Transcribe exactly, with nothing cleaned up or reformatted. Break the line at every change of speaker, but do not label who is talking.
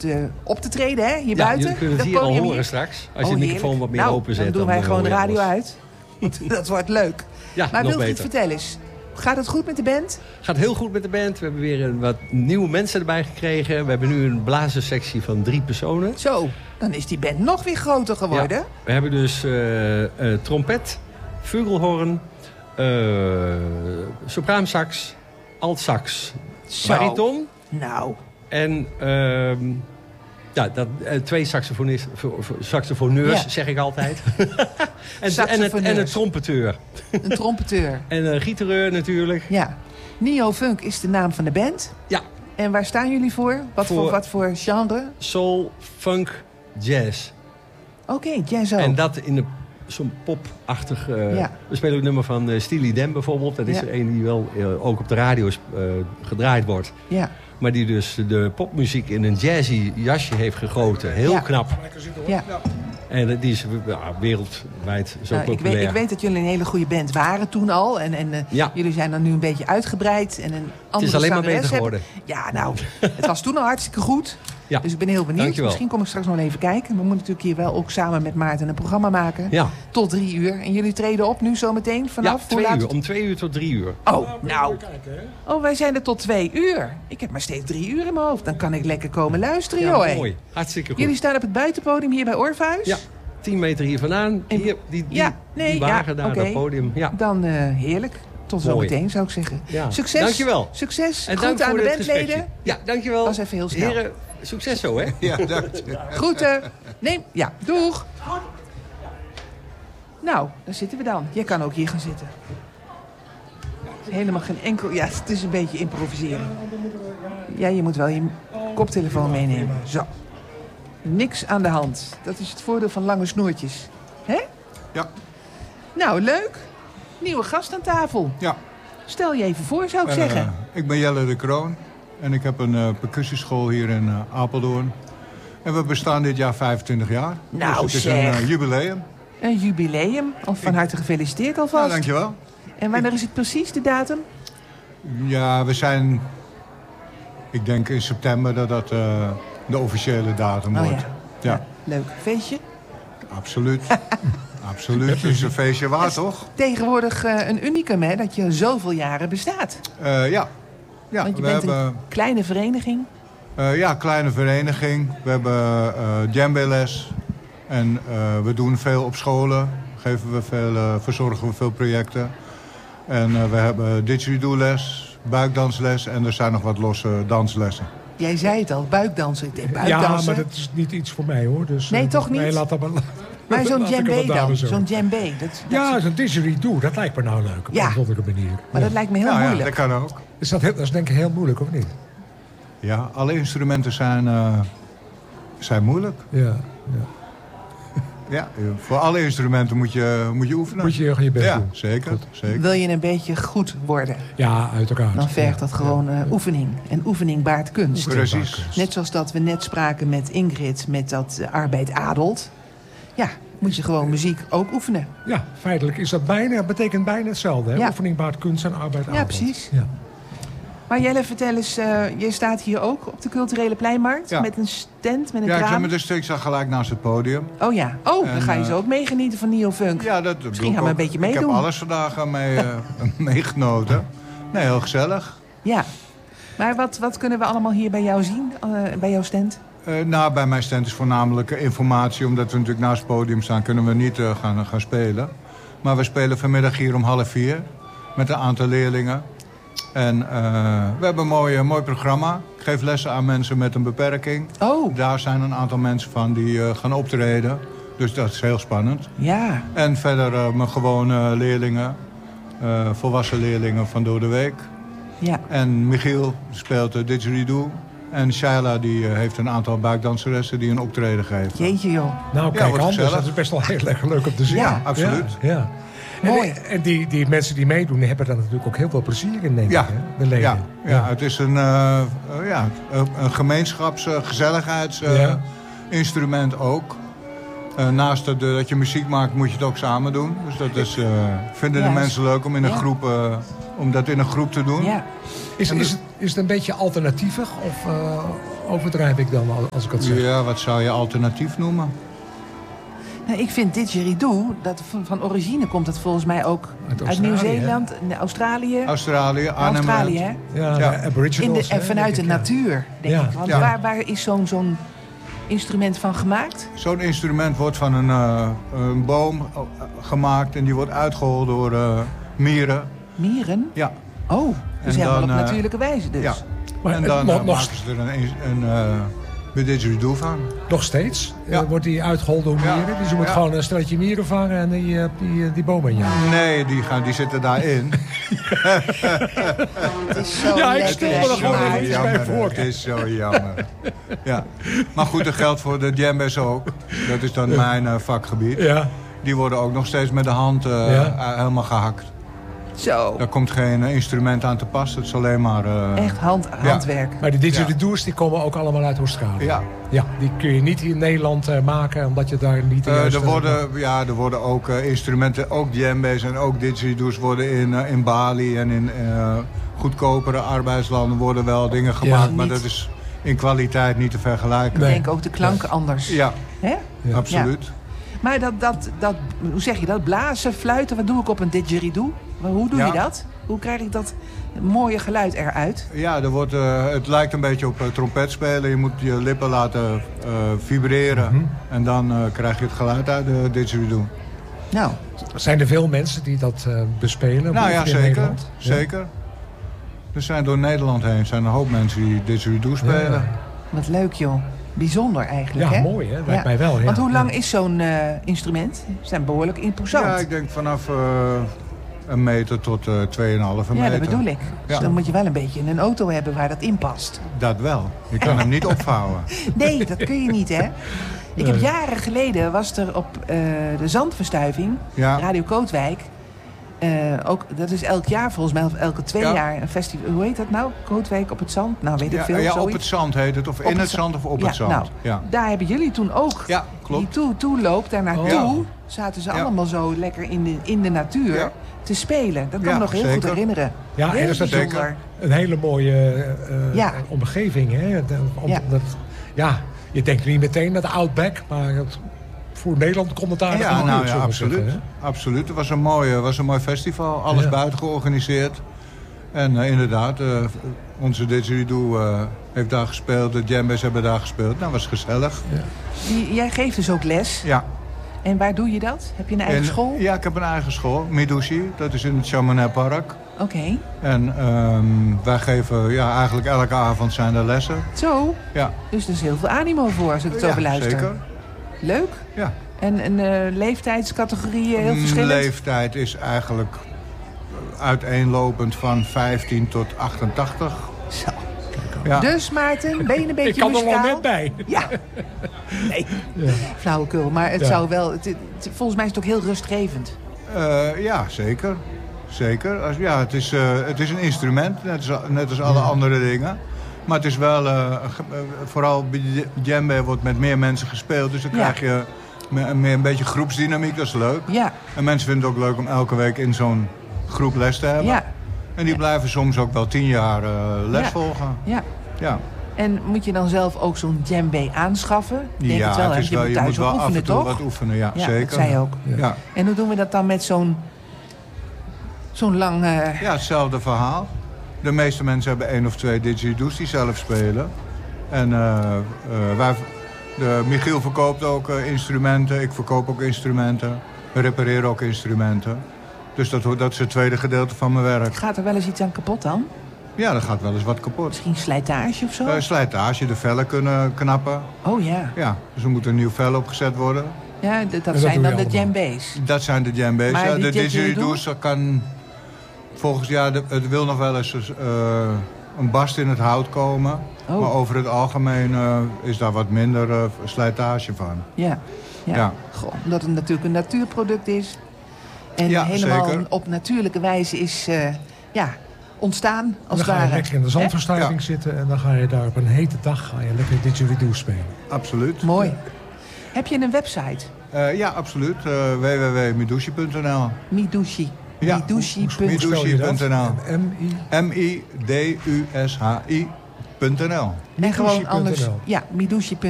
te, op te treden, hè? Hier
ja,
buiten.
jullie kunnen het hier al horen hier. straks. Als je
oh,
de microfoon wat meer
nou,
open zet.
Dan doen wij
dan
gewoon de radio
alles.
uit. Dat wordt leuk.
Ja,
maar
nog
Wilfried,
beter.
vertel eens. Gaat het goed met de band?
Gaat heel goed met de band. We hebben weer een, wat nieuwe mensen erbij gekregen. We hebben nu een blazerssectie van drie personen.
Zo, dan is die band nog weer groter geworden.
Ja, we hebben dus uh, uh, trompet, flugelhorn, uh, sopraansax, altsax, bariton.
Nou.
En uh, ja, dat, uh, twee saxofonisten, saxofoneurs, ja. zeg ik altijd. en, en, het, en een trompeteur.
Een trompeteur.
En een gitareur natuurlijk.
Ja. Neo Funk is de naam van de band.
Ja.
En waar staan jullie voor? Wat voor, voor, wat voor genre?
Soul, funk, jazz.
Oké, okay, jazz ook.
En dat in de, zo'n popachtig... Uh, ja. We spelen ook een nummer van uh, Steely Dan bijvoorbeeld. Dat is ja. er een die wel uh, ook op de radio uh, gedraaid wordt.
Ja.
Maar die dus de popmuziek in een jazzy jasje heeft gegoten. Heel
ja.
knap.
Ja.
En die is ja, wereldwijd zo
nou,
populair.
Ik weet, ik weet dat jullie een hele goede band waren toen al. En, en uh, ja. jullie zijn dan nu een beetje uitgebreid. En een
het is alleen maar beter geworden.
Ja, nou, het was toen al hartstikke goed.
Ja.
Dus ik ben heel benieuwd.
Dankjewel.
Misschien kom ik straks nog even kijken. We moeten natuurlijk hier wel ook samen met Maarten een programma maken.
Ja.
Tot drie uur. En jullie treden op nu zometeen vanaf?
Ja, twee uur. Om twee uur tot drie uur.
Oh, nou. Oh, wij zijn er tot twee uur. Ik heb maar steeds drie uur in mijn hoofd. Dan kan ik lekker komen luisteren,
ja,
joh.
Mooi. Hartstikke goed.
Jullie staan op het buitenpodium hier bij Orpheus?
Ja. Tien meter hier vandaan. Hier, die, die,
ja, nee,
die wagen
ja,
daar,
okay.
dat podium. Ja.
Dan uh, heerlijk. Tot zometeen, zou ik zeggen.
Ja.
Succes.
Dankjewel.
Succes.
En
Groeten aan de bandleden.
Gesprekje. Ja, dankjewel.
Dat was even heel snel.
Heren, succes zo, hè?
Ja, dank je.
Groeten. Nee, ja, doeg. Nou, daar zitten we dan. Jij kan ook hier gaan zitten. Helemaal geen enkel... Ja, het is een beetje improviseren. Ja, je moet wel je koptelefoon meenemen. Zo. Niks aan de hand. Dat is het voordeel van lange snoertjes. Hè?
Ja.
Nou, leuk. Nieuwe gast aan tafel.
Ja.
Stel je even voor, zou ik
uh,
zeggen.
Ik ben Jelle de Kroon. En ik heb een uh, percussieschool hier in uh, Apeldoorn. En we bestaan dit jaar vijfentwintig jaar.
Nou,
dus het is
zeg.
een uh, jubileum.
Een jubileum. Al van harte gefeliciteerd alvast.
Ja, dankjewel.
En wanneer is het precies, de datum?
Ja, we zijn... Ik denk in september dat dat uh, de officiële datum
oh,
wordt.
Ja.
Ja.
Ja. Leuk. Feestje?
Absoluut. Absoluut. Het is een feestje waard, toch?
Tegenwoordig uh, een unicum, hè? Dat je zoveel jaren bestaat.
Uh, ja. ja.
Want je
we
bent
hebben...
een kleine vereniging.
Uh, ja, kleine vereniging. We hebben uh, djembe-les. En uh, we doen veel op scholen. Geven we veel, uh, verzorgen we veel projecten. En uh, we hebben didgeridoo-les, buikdansles en er zijn nog wat losse danslessen.
Jij zei het al, buikdansen. Ik denk, buikdansen.
Ja, maar dat is niet iets voor mij, hoor. Dus,
nee,
uh,
toch niet?
Nee, laat dat maar...
Maar zo'n djembe dan?
Zo.
Zo'n djembe. Dat, dat
ja,
is...
zo'n didgeridoo, dat lijkt me nou leuk. Op
ja.
een andere manier.
Maar
ja.
dat lijkt me heel
ja,
moeilijk.
Ja, dat kan ook.
Is dat, heel, dat is denk ik heel moeilijk, of niet?
Ja, alle instrumenten zijn, uh, zijn moeilijk.
Ja, ja.
Ja, voor alle instrumenten moet je, moet je oefenen.
Moet je je best
ja,
doen.
Zeker, zeker.
Wil je een beetje goed worden?
Ja, uiteraard.
Dan vergt
ja.
dat gewoon uh, oefening. En oefening baart kunst.
Precies.
Net zoals dat we net spraken met Ingrid, met dat uh, arbeid adelt. Ja, moet je gewoon muziek ook oefenen.
Ja, feitelijk is dat bijna, betekent bijna hetzelfde. Hè?
Ja.
Oefening baart kunst en arbeid adelt.
Ja, precies.
Ja.
Maar Jelle, vertel eens, uh, je staat hier ook op de culturele pleinmarkt. Ja. Met een stand, met een
ja,
kraam.
ik sta met een stukje gelijk naast het podium.
Oh ja, oh,
en,
dan ga je zo ook meegenieten van Neo Funk.
Ja, dat
Misschien gaan we een beetje meedoen.
Ik heb alles vandaag mee, uh, meegenoten. Nee, heel gezellig.
Ja, maar wat, wat kunnen we allemaal hier bij jou zien, uh, bij jouw stand?
Uh, nou, bij mijn stand is voornamelijk informatie. Omdat we natuurlijk naast het podium staan, kunnen we niet uh, gaan, gaan spelen. Maar we spelen vanmiddag hier om half vier. Met een aantal leerlingen. En uh, we hebben een mooi, mooi programma. Ik geef lessen aan mensen met een beperking.
Oh.
Daar zijn een aantal mensen van die uh, gaan optreden. Dus dat is heel spannend.
Ja.
En verder uh, mijn gewone leerlingen. Uh, volwassen leerlingen van door de week.
Ja.
En Michiel speelt uh, didgeridoo. En Shaila die uh, heeft een aantal buikdanseressen die een optreden geven.
Jeetje joh.
Nou,
ja,
kijk anders.
gezellig.
Dat is best wel heel erg leuk om te zien.
Ja, absoluut.
Ja, ja.
Mooi.
En, en die, die mensen die meedoen, die hebben daar natuurlijk ook heel veel plezier in, denk
ja.
ik. Hè? De leden.
Ja, ja. ja, het is een, uh, uh, ja, een gemeenschapsgezelligheidsinstrument uh, ja. ook. Uh, naast dat, uh, dat je muziek maakt, moet je het ook samen doen. Dus dat is, uh, vinden ja. de mensen leuk om, in een ja. groep, uh, om dat in een groep te doen.
Ja.
Is, is, het, is het een beetje alternatievig? Of, uh, overdrijf ik dan als ik het zeg?
Ja, wat zou je alternatief noemen?
Nou, ik vind didgeridoo, dat van, van origine komt het volgens mij ook uit, uit Nieuw-Zeeland, Australië.
Australië, Arnhem.
Australië, hè?
Ja, ja. Aboriginals.
In de, en vanuit de
ik,
natuur, denk
ja.
ik. Want
ja.
waar, waar is zo'n zo'n instrument van gemaakt?
Zo'n instrument wordt van een, uh, een boom gemaakt en die wordt uitgehold door uh, mieren.
Mieren?
Ja.
Oh, dus
En
helemaal
dan,
op
uh,
natuurlijke wijze dus.
Ja.
Maar
En dan
nog,
uh,
nog,
maken ze er een, een uh, didgeridoo van.
nog steeds
Ja.
uh, wordt die uitgehold door mieren.
Ja.
Dus je moet
Ja.
gewoon een stelletje mieren vangen en die, uh, die, uh, die bomen jagen.
Nee, die, gaan, die zitten daarin.
Het is zo
Ja, ik
lekker,
stel me er
hè,
gewoon
maar-
even iets bij
jammer,
voor.
het is zo jammer. Ja. Maar goed, dat geldt voor de djembes ook. Dat is dan mijn uh, vakgebied.
Ja.
Die worden ook nog steeds met de hand uh,
Ja.
helemaal gehakt.
Zo,
Daar komt geen uh, instrument aan te pas. Het is alleen maar... Uh,
echt hand, handwerk.
Maar die didgeridoos die komen ook allemaal uit Australië.
Ja.
Ja, die kun je niet in Nederland uh, maken, omdat je daar niet... de
Uh,
juiste-
er, worden, ja, er worden ook uh, instrumenten, ook djembes en ook didgeridoos worden in, uh, in Bali en in uh, goedkopere arbeidslanden worden wel dingen gemaakt.
Ja.
Maar
Niet-
dat is in kwaliteit niet te vergelijken.
Ik
Nee.
denk ook de klanken anders.
Ja,
Hè?
Ja.
absoluut.
Maar dat, dat, dat, hoe zeg je dat? Blazen, fluiten, wat doe ik op een didgeridoo? Maar hoe doe
Ja.
je dat? Hoe krijg ik dat mooie geluid eruit?
Ja, er wordt, uh, het lijkt een beetje op uh, trompet spelen. Je moet je lippen laten uh, vibreren.
Mhm.
En dan uh, krijg je het geluid uit de didgeridoo.
Nou,
Zijn er veel mensen die dat uh, bespelen?
Nou ja,
in
zeker.
Nederland? Ja.
zeker. Er zijn door Nederland heen zijn een hoop mensen die didgeridoo spelen.
Ja.
wat leuk joh. Bijzonder eigenlijk,
Ja,
hè?
mooi hè, lijkt
Ja.
mij wel. Ja.
Want hoe lang
Ja.
is zo'n uh, instrument? Ze zijn behoorlijk imposant.
Ja, ik denk vanaf uh, een meter tot uh, tweeënhalve
Ja,
meter.
dat bedoel ik. Dus
Ja.
dan moet je wel een beetje een auto hebben waar dat in past.
Dat wel. Je kan hem niet opvouwen.
Nee, dat kun je niet, hè? Ik heb jaren geleden, was er op uh, de Zandverstuiving,
Ja.
Radio Kootwijk... Uh, ook, dat is elk jaar volgens mij, of elke twee
Ja.
jaar een festival. Hoe heet dat nou? Kootwijk op het zand? Nou, weet ik
Ja,
veel.
ja, op
zoiets.
het zand heet het. Of
Op
in
het
het
zand.
zand of op
Ja,
het zand.
nou,
Ja,
Daar hebben jullie toen ook
ja
die
klopt.
toe, toeloop daar naartoe.
Ja.
Zaten ze
Ja.
allemaal zo lekker in de, in de natuur
Ja.
te spelen. Dat kan
Ja,
ik nog heel
zeker.
goed herinneren.
Ja, en
heel
er is
bijzonder.
zeker.
Een hele mooie uh,
Ja.
omgeving. Hè? De- om-
Ja.
Dat, ja, je denkt niet meteen aan de Outback, maar het, voor Nederland komt het daar
Ja,
wel
nou
uit,
ja,
zullen we
absoluut.
zeggen, hè?
absoluut. Het was een mooi, was een mooi festival. Alles
Ja.
buiten georganiseerd. En uh, inderdaad, uh, onze didgeridoo uh, heeft daar gespeeld. De djembes hebben daar gespeeld. Nou, was gezellig.
Die, jij geeft dus ook les.
Ja.
En waar doe je dat? Heb je een eigen
En-
school?
Ja, ik heb een eigen school. Midushi, dat is in het Chamonix Park.
Oké.
En um, wij geven, ja, eigenlijk elke avond zijn er lessen.
Zo.
Ja,
Dus er is heel veel animo voor als ik het zo
ja
beluister.
zeker.
Leuk.
Ja.
En, en uh, leeftijdscategorieën heel verschillend?
Leeftijd is eigenlijk uiteenlopend van vijftien tot achtentachtig.
Zo.
Ja.
Dus Maarten, ben je een beetje
Ik kan er
muzikaal?
wel net bij.
Ja. Nee,
Ja.
flauwekul. Maar het
Ja.
zou wel... Het, het- volgens mij is het ook heel rustgevend.
Uh, ja, zeker. Zeker. Als, ja, het, is, uh, het is een instrument, net als, net als alle
Ja.
andere dingen. Maar het is wel, uh, ge- uh, vooral bij de djembe wordt met meer mensen gespeeld. Dus dan
Ja.
krijg je me- meer een beetje groepsdynamiek, dat is leuk.
Ja,
En mensen vinden het ook leuk om elke week in zo'n groep les te hebben.
ja,
En die blijven soms ook wel tien jaar uh, les
Ja.
volgen.
ja.
Ja,
En moet je dan zelf ook zo'n djembe aanschaffen? Ik denk
ja
het wel, hè?
het is
Je
wel,
moet
je
thuis
moet wel
ook
af
oefenen,
en toe
toch?
wat oefenen. Ja,
Ja,
zeker.
dat zei je ook.
Ja.
Ja.
En hoe doen we dat dan met zo'n zo'n lang... eh,
Ja, hetzelfde verhaal. De meeste mensen hebben één of twee didgeridoos die zelf spelen. En uh, uh, wij, de, Michiel verkoopt ook uh, instrumenten. Ik verkoop ook instrumenten. We repareren ook instrumenten. Dus dat, dat is het tweede gedeelte van mijn werk.
Gaat er wel eens iets aan kapot dan?
Ja, er gaat wel eens wat kapot.
Misschien slijtage of zo?
Uh, slijtage, de vellen kunnen knappen.
Oh ja.
Ja, dus er moet een nieuw vel opgezet worden.
Ja, d- dat,
dat
zijn
doe
dan
je
de
allemaal.
djembe's.
Dat zijn de djembe's.
Maar
Ja,
die
de
didgeridoo?
didgeridoos, dat kan... Volgens ja, de, het wil nog wel eens uh, een barst in het hout komen.
Oh.
Maar over het algemeen uh, is daar wat minder uh, slijtage van.
Ja. Ja.
Ja.
Goh, omdat het natuurlijk een natuurproduct is. En
Ja,
helemaal
zeker.
op natuurlijke wijze is uh, ja, ontstaan,
En
als
dan
het
ga je
ware.
lekker in de zandverstuiving
Ja.
zitten en dan ga je daar op een hete dag ga je lekker didgeridoo spelen.
Absoluut.
Hè? Mooi. Heb je een website?
Uh, ja, absoluut. Uh, w w w punt midushi punt n l
Midushi.
Ja.
Midushi.
Hoe- hoe
punt-
Midushi.
Spel je dat?
punt n l.
M I
M I D U S H I punt n l.
En gewoon
Midushi punt n l.
anders. Ja, Midushi punt n l.